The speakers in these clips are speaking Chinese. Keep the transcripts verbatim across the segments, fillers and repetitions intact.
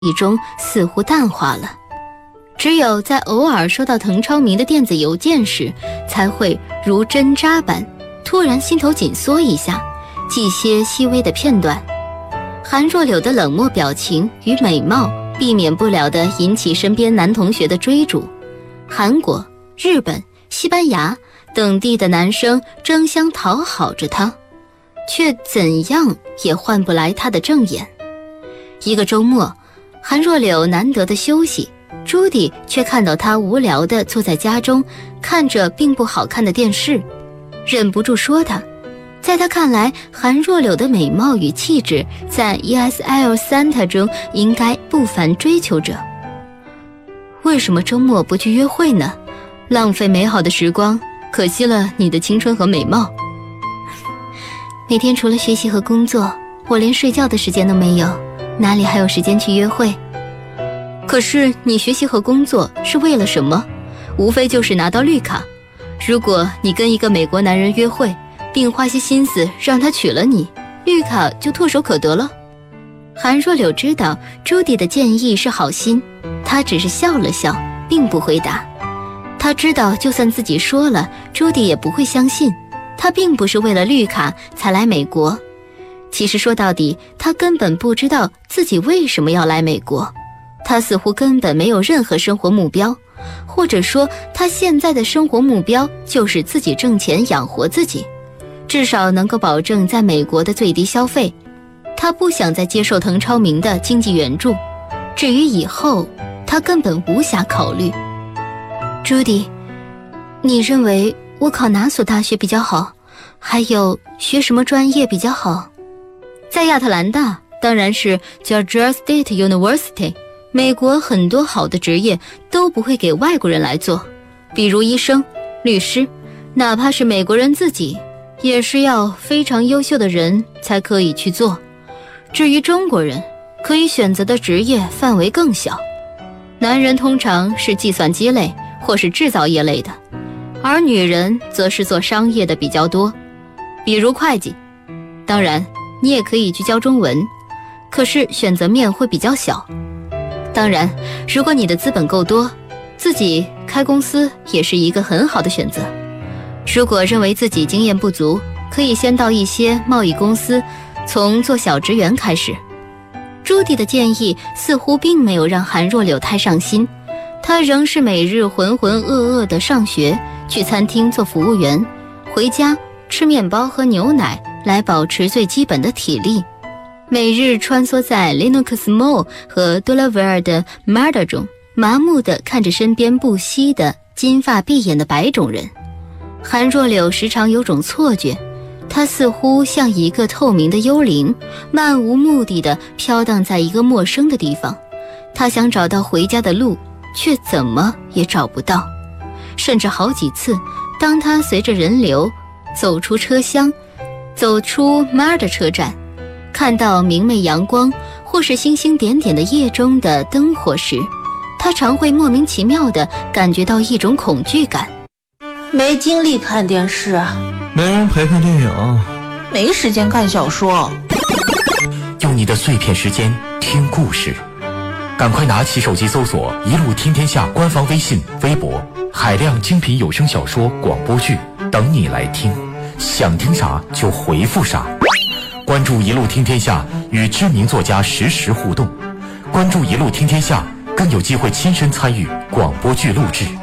忆中似乎淡化了，只有在偶尔收到滕超明的电子邮件时，才会如针扎般突然心头紧缩一下，记些细微的片段。韩若柳的冷漠表情与美貌避免不了地引起身边男同学的追逐，韩国、日本、西班牙等地的男生争相讨好着她，却怎样也换不来她的正眼。一个周末，韩若柳难得的休息，朱迪却看到她无聊地坐在家中，看着并不好看的电视，忍不住说她。在他看来，韩若柳的美貌与气质在 E S L Santa 中应该不凡追求者。为什么周末不去约会呢？浪费美好的时光，可惜了你的青春和美貌。每天除了学习和工作，我连睡觉的时间都没有，哪里还有时间去约会？可是你学习和工作是为了什么？无非就是拿到绿卡。如果你跟一个美国男人约会，并花些心思让他娶了你，绿卡就唾手可得了。韩若柳知道朱迪的建议是好心，他只是笑了笑，并不回答。他知道就算自己说了，朱迪也不会相信，他并不是为了绿卡才来美国。其实说到底，他根本不知道自己为什么要来美国，他似乎根本没有任何生活目标，或者说他现在的生活目标就是自己挣钱养活自己，至少能够保证在美国的最低消费。他不想再接受滕超明的经济援助，至于以后，他根本无暇考虑。朱迪，你认为我考哪所大学比较好？还有学什么专业比较好？在亚特兰大，当然是 Georgia State University。美国很多好的职业都不会给外国人来做，比如医生、律师，哪怕是美国人自己，也是要非常优秀的人才可以去做。至于中国人，可以选择的职业范围更小，男人通常是计算机类或是制造业类的，而女人则是做商业的比较多，比如会计。当然你也可以去教中文，可是选择面会比较小。当然如果你的资本够多，自己开公司也是一个很好的选择。如果认为自己经验不足，可以先到一些贸易公司，从做小职员开始。朱迪的建议似乎并没有让韩若柳太上心，她仍是每日浑浑噩噩地上学，去餐厅做服务员，回家吃面包和牛奶来保持最基本的体力，每日穿梭在 Linux Mall 和 Delaware 的 Marda 中，麻木地看着身边不息的金发碧眼的白种人。韩若柳时常有种错觉，她似乎像一个透明的幽灵，漫无目的地飘荡在一个陌生的地方。她想找到回家的路，却怎么也找不到。甚至好几次，当她随着人流走出车厢，走出 Marda 车站，看到明媚阳光或是星星点点的夜中的灯火时，她常会莫名其妙地感觉到一种恐惧感。 没精力看电视， 没人陪看电影， 没时间看小说。 用你的碎片时间听故事，赶快拿起手机搜索一路听天下官方微信微博，海量精品有声小说广播剧等你来听，想听啥就回复啥。关注一路听天下，与知名作家实时互动，关注一路听天下，更有机会亲身参与广播剧录制。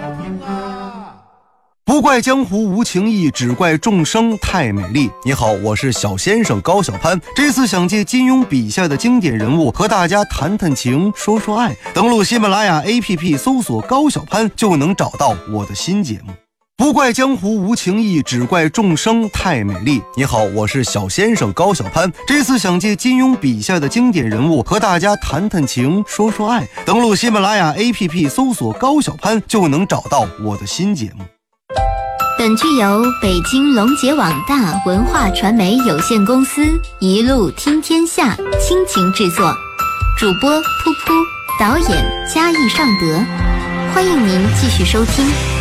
不怪江湖无情义，只怪众生太美丽。你好，我是小先生高小攀，这次想借金庸笔下的经典人物和大家谈谈情，说说爱。登录喜马拉雅 A P P 搜索高小攀，就能找到我的新节目。不怪江湖无情义，只怪众生太美丽。你好，我是小先生高小攀，这次想借金庸笔下的经典人物和大家谈谈情，说说爱。登录喜马拉雅 A P P 搜索高小攀，就能找到我的新节目。 本剧由北京龙杰网大文化传媒有限公司一路听天下倾情制作，主播噗噗，导演嘉义尚德。欢迎您继续收听。